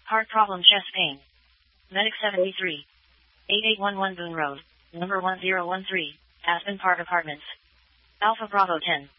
Heart problem, chest pain. Medic 73. 8811 Boone Road, number 1013, Aspen Park Apartments. Alpha Bravo 10.